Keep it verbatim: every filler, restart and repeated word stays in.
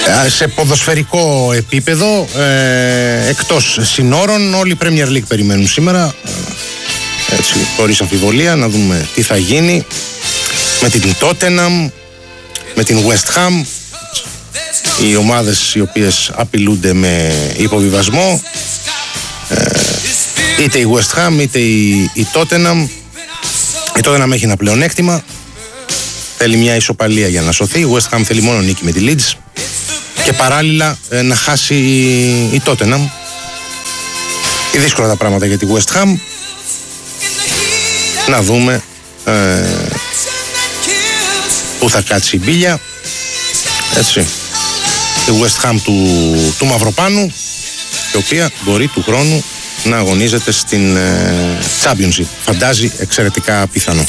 Σε ποδοσφαιρικό επίπεδο, ε, εκτός συνόρων, όλοι οι Premier League περιμένουν σήμερα, έτσι, χωρίς αμφιβολία, να δούμε τι θα γίνει με την Tottenham, με την West Ham, οι ομάδες οι οποίες απειλούνται με υποβιβασμό, ε, είτε η West Ham είτε η, η Tottenham. Η Tottenham έχει ένα πλεονέκτημα, θέλει μια ισοπαλία για να σωθεί. Η West Ham θέλει μόνο νίκη με τη Leeds και παράλληλα ε, να χάσει η, η Tottenham. Είναι δύσκολα τα πράγματα για τη West Ham. Να δούμε ε, πού θα κάτσει η μπίλια. Έτσι, η West Ham του, του Μαυροπάνου, η οποία μπορεί του χρόνου να αγωνίζεται στην ε, Championship. Φαντάζει εξαιρετικά πιθανό.